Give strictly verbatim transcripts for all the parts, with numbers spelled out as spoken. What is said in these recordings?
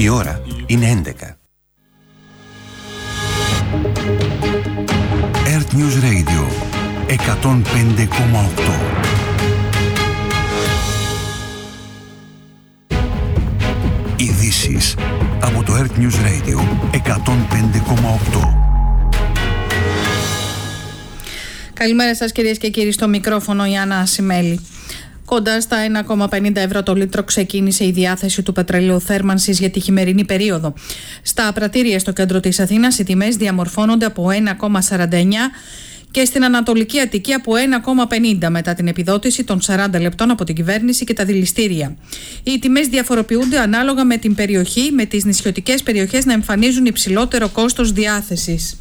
Η ώρα είναι έντεκα. Earth News Radio εκατόν πέντε κόμμα οκτώ. Ειδήσεις από το Earth News Radio εκατόν πέντε κόμμα οκτώ. Καλημέρα σας κυρίες και κύριοι, στο μικρόφωνο η Άννα Ασημέλη. Κοντά στα ένα κόμμα πενήντα ευρώ το λίτρο ξεκίνησε η διάθεση του πετρελαίου θέρμανσης για τη χειμερινή περίοδο. Στα πρατήρια στο κέντρο της Αθήνας οι τιμές διαμορφώνονται από ένα κόμμα σαράντα εννιά και στην Ανατολική Αττική από ένα κόμμα πενήντα μετά την επιδότηση των σαράντα λεπτών από την κυβέρνηση και τα δηληστήρια. Οι τιμές διαφοροποιούνται ανάλογα με την περιοχή, με τις νησιωτικές περιοχές να εμφανίζουν υψηλότερο κόστος διάθεσης.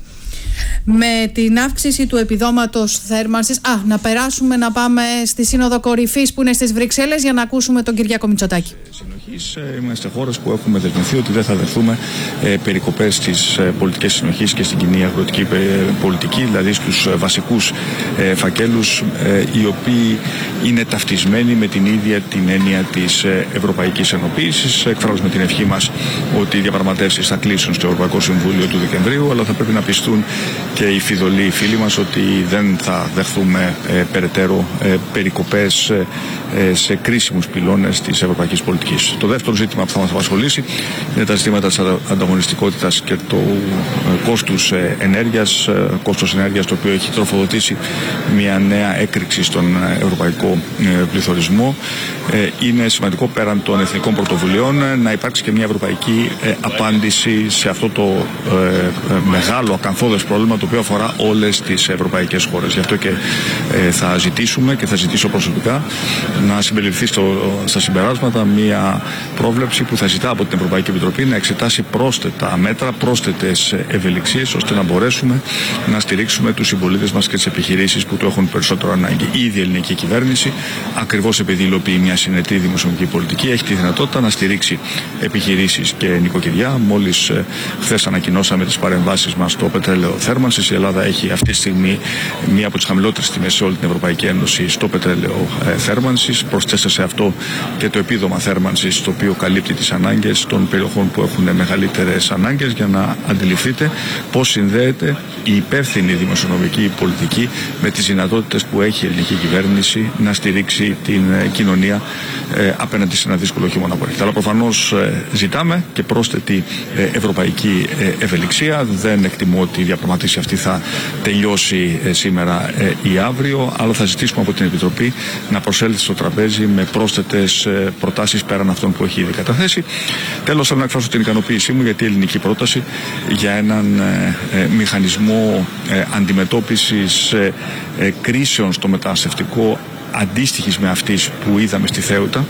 Με την αύξηση του επιδόματος θέρμανσης, α, να περάσουμε να πάμε στη Σύνοδο Κορυφής που είναι στις Βρυξέλλες για να ακούσουμε τον Κυριάκο Μητσοτάκη. Συνοχής, είμαστε χώρες που έχουμε δεσμευθεί ότι δεν θα δεχθούμε ε, περικοπές στις ε, πολιτικές συνοχής και στην κοινή αγροτική πολιτική, δηλαδή στους ε, βασικούς ε, φακέλους ε, οι οποίοι είναι ταυτισμένοι με την ίδια την έννοια της ε, Ευρωπαϊκής Ενοποίησης. Εκφράζουμε την ευχή μας ότι οι διαπραγματεύσεις θα κλείσουν στο Ευρωπαϊκό Συμβούλιο του Δεκεμβρίου, αλλά θα πρέπει να πιστούν και οι φιδωλοί φίλοι μας ότι δεν θα δεχθούμε ε, περαιτέρω ε, περικοπές ε, ε, σε κρίσιμους πυλώνες της ευρωπαϊκής πολιτικής. Το δεύτερο ζήτημα που θα μας απασχολήσει είναι τα ζητήματα της ανταγωνιστικότητας και του ε, κόστους ε, ενέργειας, ε, κόστος ενέργειας το οποίο έχει τροφοδοτήσει μια νέα έκρηξη στον ευρωπαϊκό ε, πληθωρισμό. Ε, είναι σημαντικό πέραν των εθνικών πρωτοβουλειών ε, να υπάρξει και μια ευρωπαϊκή ε, απάντηση σε αυτό το ε, ε, μεγάλο ακαθόδες πρόβλημα το οποίο αφορά όλες τις ευρωπαϊκές χώρες. Γι' αυτό και ε, θα ζητήσουμε και θα ζητήσω προσωπικά να συμπεριληφθεί στο, στα συμπεράσματα μια πρόβλεψη που θα ζητά από την Ευρωπαϊκή Επιτροπή να εξετάσει πρόσθετα μέτρα, πρόσθετες ευελιξίες ώστε να μπορέσουμε να στηρίξουμε τους συμπολίτες μας και τις επιχειρήσεις που το έχουν περισσότερο ανάγκη. Ήδη η ελληνική κυβέρνηση, ακριβώς επειδή υλοποιεί μια συνετή δημοσιονομική πολιτική, έχει τη δυνατότητα να στηρίξει επιχειρήσεις και νοικοκυριά. Μόλις ε, χθες ανακοινώσαμε τις παρεμβάσεις μας στο πετρέλαιο θέρμανσης. Η Ελλάδα έχει αυτή τη στιγμή μία από τις χαμηλότερες τιμές σε όλη την Ευρωπαϊκή Ένωση στο πετρέλαιο ε, θέρμανσης. Προσθέστε σε αυτό και το επίδομα θέρμανσης, το οποίο καλύπτει τις ανάγκες των περιοχών που έχουν μεγαλύτερες ανάγκες, για να αντιληφθείτε πώς συνδέεται η υπεύθυνη δημοσιονομική πολιτική με τις δυνατότητες που έχει η ελληνική κυβέρνηση να στηρίξει την ε, κοινωνία ε, απέναντι σε ένα δύσκολο χειμώνα που έρχεται. Αλλά προφανώς ε, ζητάμε και πρόσθετη ε, ευρωπαϊκή ε, ευελιξία. Δεν εκτιμώ ότι η διαπραγματεύση αυτή θα τελειώσει ε, σήμερα ε, ή αύριο, αλλά θα ζητήσουμε από την Επιτροπή να προσέλθει στο τραπέζι με πρόσθετες ε, προτάσεις πέραν αυτών που έχει ήδη καταθέσει. Τέλος, θέλω να εκφράσω την ικανοποίησή μου γιατί η ελληνική πρόταση για έναν ε, ε, μηχανισμό ε, αντιμετώπισης ε, ε, κρίσεων στο μεταναστευτικό αντίστοιχης με αυτής που είδαμε στη Θέουτα.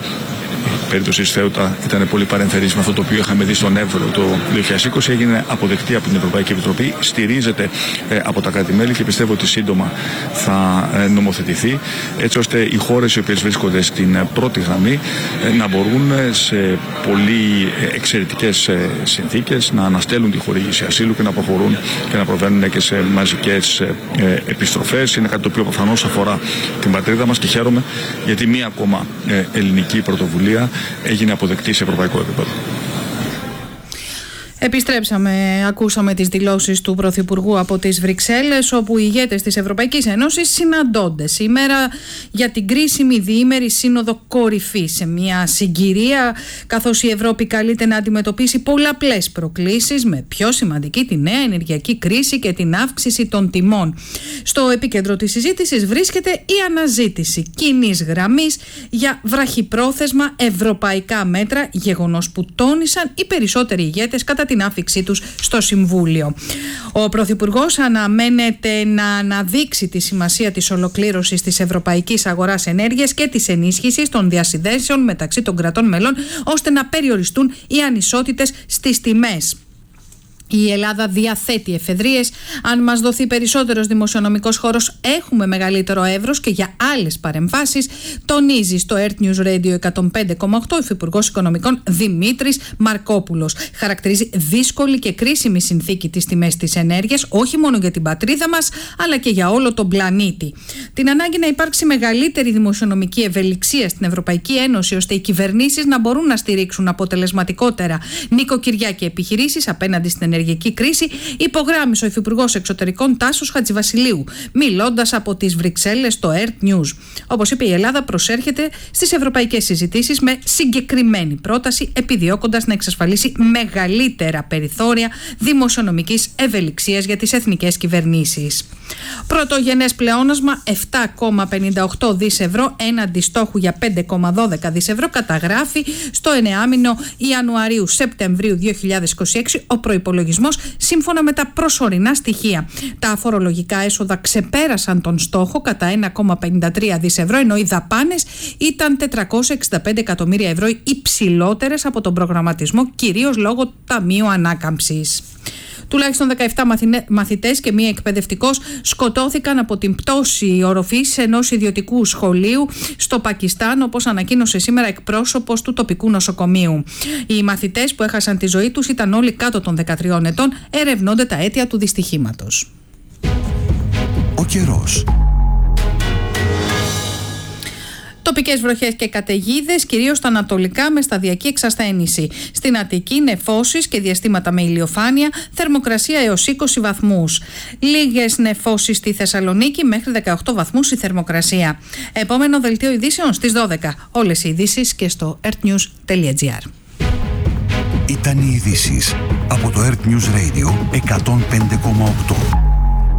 Η περίπτωση της Θέουτα ήταν πολύ παρεμφερής με αυτό το οποίο είχαμε δει στον Εύρο το δύο χιλιάδες είκοσι. Έγινε αποδεκτή από την Ευρωπαϊκή Επιτροπή, στηρίζεται ε, από τα κράτη-μέλη και πιστεύω ότι σύντομα θα ε, νομοθετηθεί, έτσι ώστε οι χώρες οι οποίες βρίσκονται στην ε, πρώτη γραμμή ε, να μπορούν ε, σε πολύ ε, εξαιρετικές ε, συνθήκες να αναστέλουν τη χορήγηση ασύλου και να προχωρούν και να προβαίνουν και σε μαζικές ε, ε, επιστροφές. Είναι κάτι το οποίο προφανώς αφορά την πατρίδα μας και χαίρομαι γιατί μία ακόμα ε, ελληνική πρωτοβουλία έγινε αποδεκτή σε ευρωπαϊκό επίπεδο. Επιστρέψαμε, ακούσαμε τις δηλώσεις του Πρωθυπουργού από τις Βρυξέλλες, όπου οι ηγέτες της Ευρωπαϊκής Ένωσης συναντώνται σήμερα για την κρίσιμη διήμερη Σύνοδο Κορυφής, σε μια συγκυρία καθώς η Ευρώπη καλείται να αντιμετωπίσει πολλαπλές προκλήσεις, με πιο σημαντική τη νέα ενεργειακή κρίση και την αύξηση των τιμών. Στο επίκεντρο της συζήτησης βρίσκεται η αναζήτηση κοινής γραμμής για βραχυπρόθεσμα ευρωπαϊκά μέτρα, γεγονός που τόνισαν οι περισσότεροι ηγέτες κατά την άφιξή τους στο Συμβούλιο. Ο Πρωθυπουργός αναμένεται να αναδείξει τη σημασία της ολοκλήρωσης της ευρωπαϊκής αγοράς ενέργειας και της ενίσχυσης των διασυνδέσεων μεταξύ των κρατών μελών, ώστε να περιοριστούν οι ανισότητες στις τιμές. Η Ελλάδα διαθέτει εφεδρείες. Αν μας δοθεί περισσότερος δημοσιονομικός χώρος, έχουμε μεγαλύτερο εύρος και για άλλες παρεμβάσεις, τονίζει στο Earth News Radio εκατόν πέντε κόμμα οκτώ ο Υφυπουργός Οικονομικών Δημήτρης Μαρκόπουλος. Χαρακτηρίζει δύσκολη και κρίσιμη συνθήκη τις τιμές της ενέργειας, όχι μόνο για την πατρίδα μας, αλλά και για όλο τον πλανήτη. Την ανάγκη να υπάρξει μεγαλύτερη δημοσιονομική ευελιξία στην Ευρωπαϊκή Ένωση, ώστε οι κυβερνήσεις να μπορούν να στηρίξουν αποτελεσματικότερα νοικοκυριά και επιχειρήσεις απέναντι στην ενέργεια. Ενεργειακή κρίση, υπογράμμισε ο Υφυπουργός Εξωτερικών Τάσος Χατζηβασιλείου, μιλώντας από τις Βρυξέλλες στο Earth News. Όπως είπε, η Ελλάδα προσέρχεται στις ευρωπαϊκές συζητήσεις με συγκεκριμένη πρόταση, επιδιώκοντας να εξασφαλίσει μεγαλύτερα περιθώρια δημοσιονομικής ευελιξίας για τις εθνικές κυβερνήσεις. Πρωτογενές πλεόνασμα επτά κόμμα πενήντα οκτώ δις ευρώ έναντι στόχου για πέντε κόμμα δώδεκα δις ευρώ καταγράφει στο εννεάμηνο Ιανουαρίου-Σεπτεμβρίου δύο χιλιάδες είκοσι έξι ο προϋπολογισμός σύμφωνα με τα προσωρινά στοιχεία. Τα φορολογικά έσοδα ξεπέρασαν τον στόχο κατά ένα κόμμα πενήντα τρία δις ευρώ, ενώ οι δαπάνες ήταν τετρακόσια εξήντα πέντε εκατομμύρια ευρώ υψηλότερες από τον προγραμματισμό, κυρίως λόγω του Ταμείου Ανάκαμψης. Τουλάχιστον δεκαεπτά μαθητές και μία εκπαιδευτικός σκοτώθηκαν από την πτώση οροφής ενός ιδιωτικού σχολείου στο Πακιστάν, όπως ανακοίνωσε σήμερα εκπρόσωπος του τοπικού νοσοκομείου. Οι μαθητές που έχασαν τη ζωή τους ήταν όλοι κάτω των δεκατριών ετών. Ερευνώνται τα αίτια του δυστυχήματος. Ο καιρός. Τοπικές βροχές και καταιγίδες, κυρίως στα ανατολικά, με σταδιακή εξασθένηση. Στην Αττική, νεφώσεις και διαστήματα με ηλιοφάνεια, θερμοκρασία έως είκοσι βαθμούς. Λίγες νεφώσεις στη Θεσσαλονίκη, μέχρι δεκαοκτώ βαθμούς η θερμοκρασία. Επόμενο δελτίο ειδήσεων στις δώδεκα. Όλες οι ειδήσεις και στο earthnews τελεία gr. Ήταν οι ειδήσεις από το Earth News Radio εκατόν πέντε κόμμα οκτώ.